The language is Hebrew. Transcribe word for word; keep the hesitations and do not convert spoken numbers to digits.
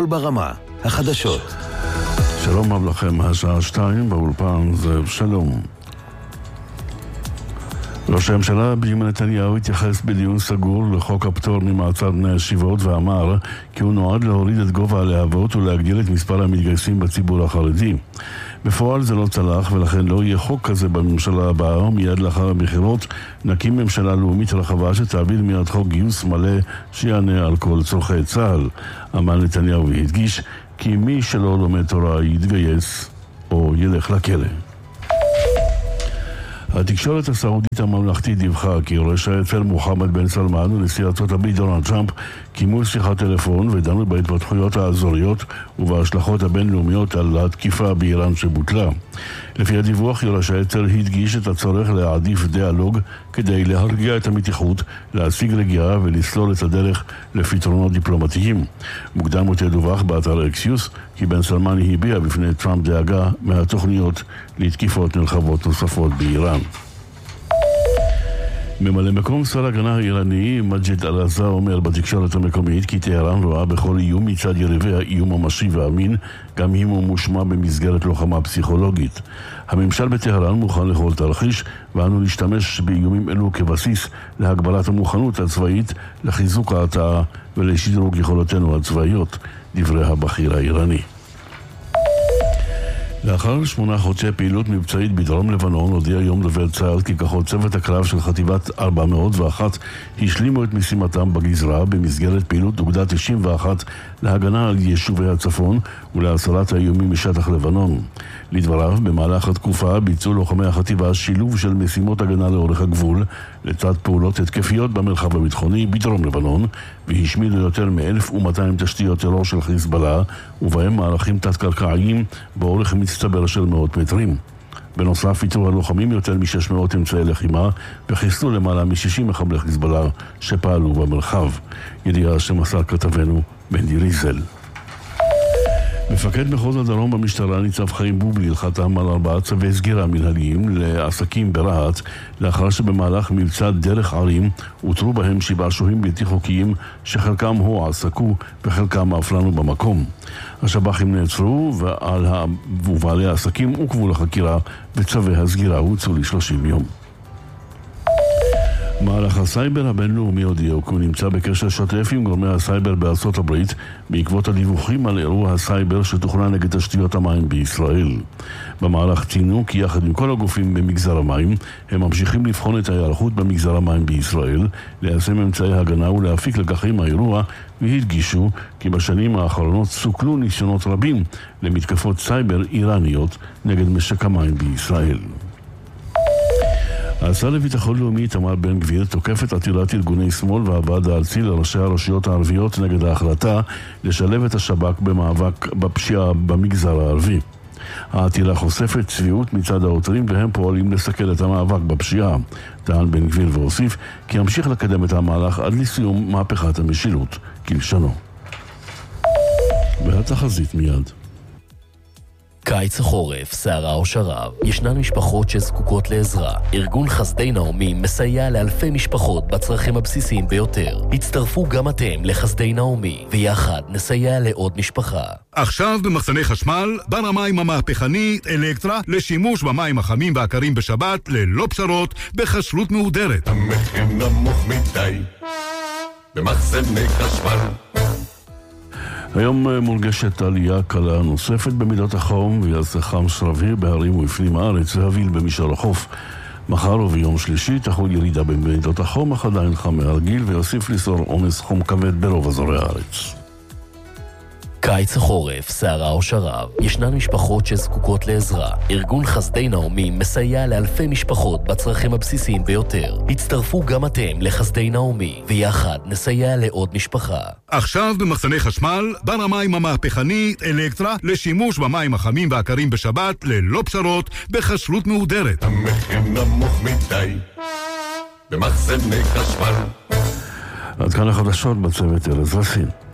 ברמה, החדשות. שלום רב לכם, השעה שתיים באולפן, זה שלום. ראש הממשלה בנימין נתניהו התייחס בדיון סגור לחוק הפטור ממעצר בני הישיבות ואמר כי הוא נועד להוריד את גובה הלהבות ולהגדיל את מספר המתגייסים בציבור החרדי. בפועל זה לא צלח ולכן לא יהיה חוק כזה בממשלה הבאה, ומיד לאחר הבחירות נקים ממשלה לאומית רחבה שתעביר מיד חוק גיוס מלא שיענה על כל צורכי צה"ל. אמר נתניהו והדגיש כי מי שלא לומד תורה יתגייס או ילך לכלא. התקשורת הסעודית הממלכתית דיווחה כי ראש העצר מוחמד בן סלמן ונשיא ארצות הברית דונלד טראמפ קיימו שיחת טלפון ודנו בהתפתחויות האזוריות ובהשלכות הבינלאומיות על התקיפה באיראן שבוטלה. לפי הדיווח, ראש העצר הדגיש את הצורך להעדיף דיאלוג כדי להרגיע את המתיחות, להשיג רגיעה ולסלול את הדרך לפתרונות דיפלומטיים. מוקדם יותר דווח באתר אקסיוס כי בן סלמן הביע בפני טראמפ דאגה מהתוכניות לתקיפות נרחבות נוספות באיראן. ממלא מקום שר הגנה האיראני מג'ד אל-עזה אומר בתקשורת המקומית כי טהרן רואה בכל איום מצד יריביה איום ממשי ואמין, גם אם הוא מושמע במסגרת לוחמה פסיכולוגית. הממשל בטהרן מוכן לכל תרחיש, ואנו נשתמש באיומים אלו כבסיס להגברת המוכנות הצבאית, לחיזוק ההרתעה ולשדרוג יכולותינו הצבאיות, דברי הבכיר האיראני. לאחר שמונה חודשי פעילות מבצעית בדרום לבנון הודיע יום דובר צה"ל כי כוחות צוות הקרב של חטיבת ארבע מאות ואחת השלימו את משימתם בגזרה במסגרת פעילות אוגדה תשעים ואחת להגנה על יישובי הצפון ולהסרת האיומים משטח לבנון. לדבריו, במהלך התקופה ביצעו לוחמי החטיבה שילוב של משימות הגנה לאורך הגבול לצד פעולות התקפיות במרחב הביטחוני בדרום לבנון, והשמידו יותר מ-אלף ומאתיים תשתיות טרור של חיזבאללה ובהם מערכים תת-קרקעיים באורך מצטבר של מאות מטרים. בנוסף, איתרו הלוחמים יותר מ-שש מאות אמצעי לחימה וחיסלו למעלה מ-שישים מחבלי חיזבאללה שפעלו במרחב. ידיעה שמסר כתבנו בן ריזל. מפקד מחוז הדרום במשטרה ניצב חיים בובליל חתם על ארבעה צווי סגירה מנהליים לעסקים ברהט לאחר שבמהלך מבצע דרך ערים הותרו בהם שבעה שוהים בלתי חוקיים שחלקם הועסקו וחלקם אף לנו במקום. השב"חים נעצרו ועל ה... ובעלי העסקים עוכבו לחקירה וצווי הסגירה הוצאו ל-שלושים יום. מערך הסייבר הבינלאומי הודיע כי הוא נמצא בקשר שוטף עם גורמי הסייבר בארצות הברית בעקבות הדיווחים על אירוע הסייבר שתוכנן נגד תשתיות המים בישראל. במערך ציינו כי יחד עם כל הגופים במגזר המים הם ממשיכים לבחון את ההיערכות במגזר המים בישראל, ליישם אמצעי הגנה ולהפיק לקחים מהאירוע, והדגישו כי בשנים האחרונות סוכלו ניסיונות רבים למתקפות סייבר איראניות נגד משק המים בישראל. השר לביטחון לאומי איתמר בן גביר תוקף את עתירת ארגוני שמאל והוועד הארצי לראשי הרשויות הערביות נגד ההחלטה לשלב את השב"כ במאבק בפשיעה במגזר הערבי. העתירה חושפת צביעות מצד העותרים והם פועלים לסכל את המאבק בפשיעה. טען בן גביר והוסיף כי ימשיך לקדם את המהלך עד לסיום מהפכת המשילות כלשונו. והתחזית מיד. קיץ החורף, סערה או שרב, ישנן משפחות שזקוקות לעזרה. ארגון חסדי נעמי מסייע לאלפי משפחות בצרכים הבסיסיים ביותר. הצטרפו גם אתם לחסדי נעמי, ויחד נסייע לעוד משפחה. עכשיו במחסני חשמל, בר המים המהפכני אלקטרה, לשימוש במים החמים והקרים בשבת, ללא פשרות, בחשלות מהודרת. המחיר נמוך מדי, במחסני חשמל. היום מורגשת עלייה קלה נוספת במידות החום ויעשה חם סרבי בהרים ובפנים הארץ והביל במישור החוף. מחר וביום שלישי תחול ירידה במידות החום, אך עדיין חם מהרגיל ויוסיף ליצור עומס חום כבד ברוב אזורי הארץ. קיץ החורף, סערה או שרב, ישנן משפחות שזקוקות לעזרה. ארגון חסדי נעמי מסייע לאלפי משפחות בצרכים הבסיסיים ביותר. הצטרפו גם אתם לחסדי נעמי, ויחד נסייע לעוד משפחה. עכשיו במחסני חשמל, בר המים המהפכני אלקטרה, לשימוש במים החמים והקרים בשבת, ללא פשרות, בחשלות מהודרת. המחיר נמוך מדי, במחסני חשמל. עד כאן החדשות בצוות ארז רסין.